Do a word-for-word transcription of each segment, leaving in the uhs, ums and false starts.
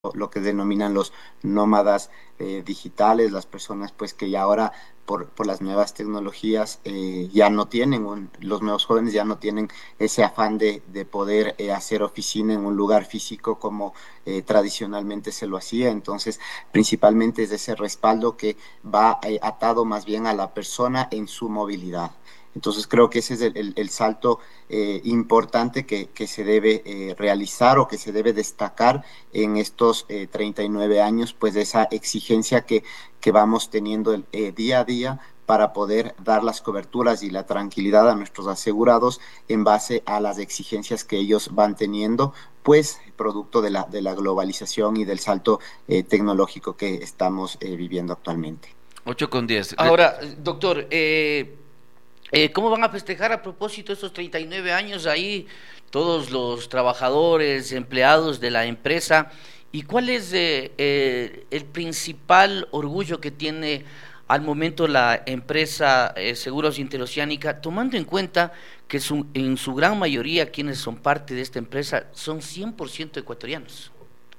lo que denominan los nómadas eh, digitales, las personas pues que ya ahora por, por las nuevas tecnologías eh, ya no tienen, un, los nuevos jóvenes ya no tienen ese afán de, de poder eh, hacer oficina en un lugar físico como eh, tradicionalmente se lo hacía. Entonces principalmente es ese respaldo que va eh, atado más bien a la persona en su movilidad. Entonces creo que ese es el, el, el salto eh, importante que, que se debe eh, realizar o que se debe destacar en estos eh, treinta y nueve años, pues de esa exigencia que, que vamos teniendo el, eh, día a día para poder dar las coberturas y la tranquilidad a nuestros asegurados en base a las exigencias que ellos van teniendo, pues producto de la, de la globalización y del salto eh, tecnológico que estamos eh, viviendo actualmente. Ocho con diez. Ahora, doctor, eh, eh, ¿cómo van a festejar a propósito estos treinta y nueve años ahí todos los trabajadores, empleados de la empresa? ¿Y cuál es eh, eh, el principal orgullo que tiene al momento la empresa eh, Seguros Interoceánica, tomando en cuenta que su, en su gran mayoría quienes son parte de esta empresa son cien por ciento ecuatorianos?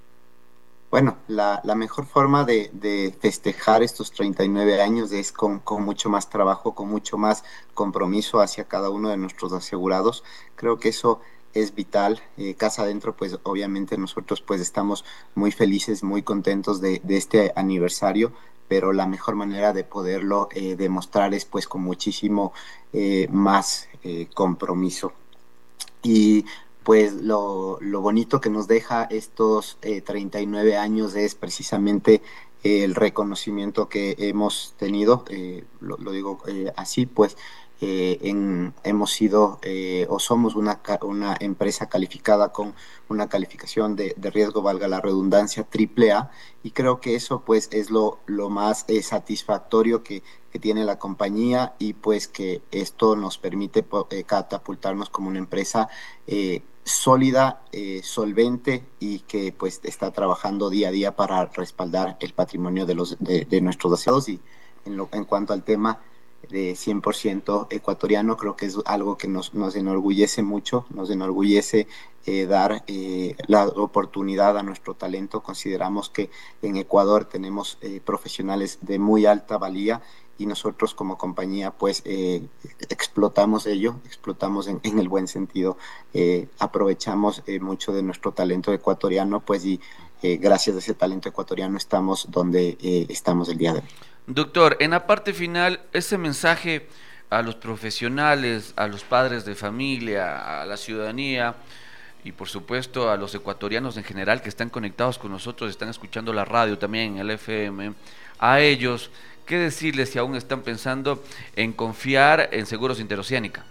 Bueno, la, la mejor forma de, de festejar estos treinta y nueve años es con, con mucho más trabajo, con mucho más compromiso hacia cada uno de nuestros asegurados. Creo que eso es vital. Eh, casa adentro, pues obviamente nosotros pues estamos muy felices, muy contentos de, de este aniversario, pero la mejor manera de poderlo eh, demostrar es pues con muchísimo eh, más eh, compromiso. Y pues lo, lo bonito que nos deja estos eh, treinta y nueve años es precisamente eh, el reconocimiento que hemos tenido, eh, lo, lo, digo eh, así, pues eh, en, hemos sido eh, o somos una, una empresa calificada con una calificación de, de riesgo, valga la redundancia, triple A, y creo que eso pues es lo, lo más eh, satisfactorio que, que tiene la compañía, y pues que esto nos permite eh, catapultarnos como una empresa eh, sólida, eh, solvente, y que pues está trabajando día a día para respaldar el patrimonio de, los, de, de nuestros asociados. Y en, lo, en cuanto al tema de cien por ciento ecuatoriano, creo que es algo que nos, nos enorgullece mucho, nos enorgullece eh, dar eh, la oportunidad a nuestro talento. Consideramos que en Ecuador tenemos eh, profesionales de muy alta valía, y nosotros como compañía pues eh, explotamos ello, explotamos en, en el buen sentido, eh, aprovechamos eh, mucho de nuestro talento ecuatoriano, pues, y eh, gracias a ese talento ecuatoriano estamos donde eh, estamos el día de hoy. Doctor, en la parte final, ese mensaje a los profesionales, a los padres de familia, a la ciudadanía y por supuesto a los ecuatorianos en general que están conectados con nosotros, están escuchando la radio también en el F M, a ellos, ¿qué decirles si aún están pensando en confiar en Seguros Interoceánica?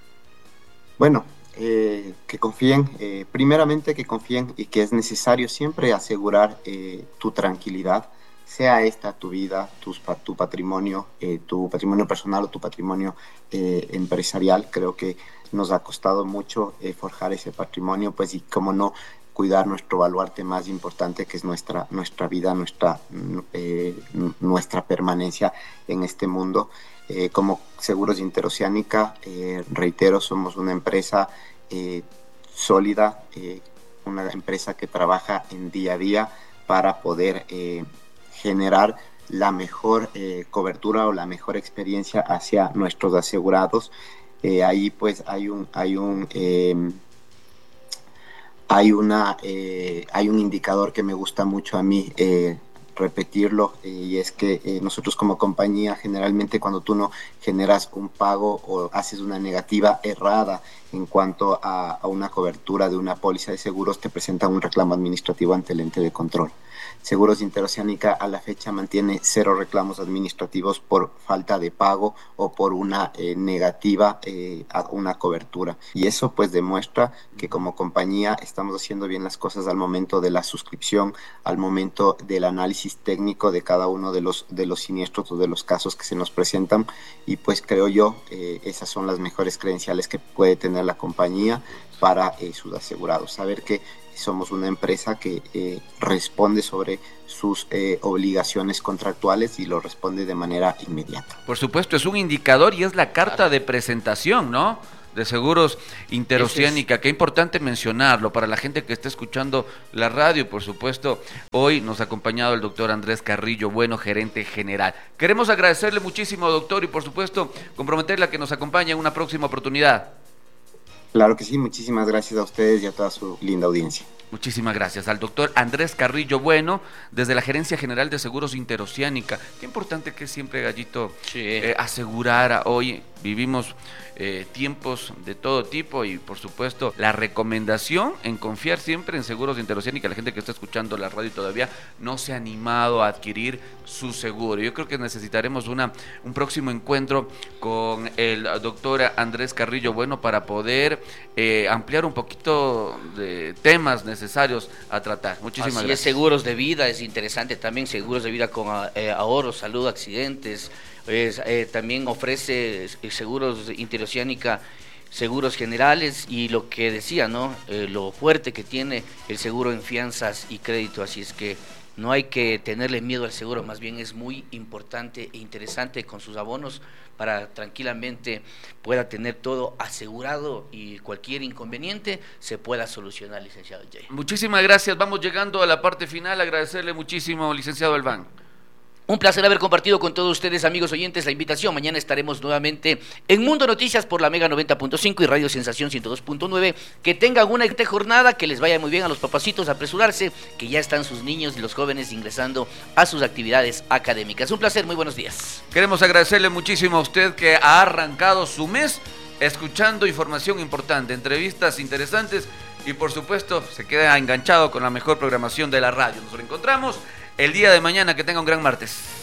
Bueno, eh, que confíen, eh, primeramente que confíen, y que es necesario siempre asegurar eh, tu tranquilidad, sea esta tu vida, tu, tu patrimonio, eh, tu patrimonio personal o tu patrimonio eh, empresarial. Creo que nos ha costado mucho eh, forjar ese patrimonio, pues, y cómo no cuidar nuestro baluarte más importante, que es nuestra, nuestra vida, nuestra, eh, nuestra permanencia en este mundo. Eh, como Seguros Interoceánica, eh, reitero, somos una empresa eh, sólida, eh, una empresa que trabaja en día a día para poder eh, generar la mejor eh, cobertura o la mejor experiencia hacia nuestros asegurados. Eh, ahí pues hay un, hay un eh, hay una eh, hay un indicador que me gusta mucho a mí eh, repetirlo, eh, y es que eh, nosotros como compañía, generalmente cuando tú no generas un pago o haces una negativa errada en cuanto a, a una cobertura de una póliza de seguros, te presentan un reclamo administrativo ante el ente de control. Seguros Interoceánica a la fecha mantiene cero reclamos administrativos por falta de pago o por una eh, negativa eh, a una cobertura. Y eso pues demuestra que como compañía estamos haciendo bien las cosas al momento de la suscripción, al momento del análisis técnico de cada uno de los, de los siniestros o de los casos que se nos presentan. Y pues creo yo, eh, esas son las mejores credenciales que puede tener la compañía para eh, sus asegurados. Saber que somos una empresa que eh, responde sobre sus eh, obligaciones contractuales y lo responde de manera inmediata. Por supuesto, es un indicador y es la carta de presentación, ¿no?, de Seguros Interoceánica. Es... Qué importante mencionarlo para la gente que está escuchando la radio, por supuesto. Hoy nos ha acompañado el doctor Andrés Carrillo Bueno, gerente general. Queremos agradecerle muchísimo, doctor, y por supuesto comprometerle a que nos acompañe en una próxima oportunidad. Claro que sí, muchísimas gracias a ustedes y a toda su linda audiencia. Muchísimas gracias al doctor Andrés Carrillo Bueno, desde la Gerencia General de Seguros Interoceánica. Qué importante que siempre, Gallito, sí. eh, asegurara. Hoy vivimos eh, tiempos de todo tipo y, por supuesto, la recomendación en confiar siempre en Seguros Interoceánica. La gente que está escuchando la radio todavía no se ha animado a adquirir su seguro. Yo creo que necesitaremos una, un próximo encuentro con el doctor Andrés Carrillo Bueno para poder eh, ampliar un poquito de temas necesarios a tratar. Muchísimas Así gracias. Es, seguros de vida, es interesante también, seguros de vida con eh, ahorro, salud, accidentes. Es, eh, también ofrece Seguros Interoceánica, seguros generales y lo que decía, ¿no? Eh, lo fuerte que tiene el seguro en fianzas y crédito, así es que no hay que tenerle miedo al seguro, más bien es muy importante e interesante con sus abonos para tranquilamente pueda tener todo asegurado y cualquier inconveniente se pueda solucionar, licenciado Jay. Muchísimas gracias, vamos llegando a la parte final, agradecerle muchísimo, licenciado Albán. Un placer haber compartido con todos ustedes, amigos oyentes, la invitación. Mañana estaremos nuevamente en Mundo Noticias por la Mega noventa punto cinco y Radio Sensación ciento dos punto nueve. Que tengan una excelente jornada, que les vaya muy bien a los papacitos, a apresurarse, que ya están sus niños y los jóvenes ingresando a sus actividades académicas. Un placer, muy buenos días. Queremos agradecerle muchísimo a usted que ha arrancado su mes escuchando información importante, entrevistas interesantes y, por supuesto, se queda enganchado con la mejor programación de la radio. Nos reencontramos el día de mañana. Que tenga un gran martes.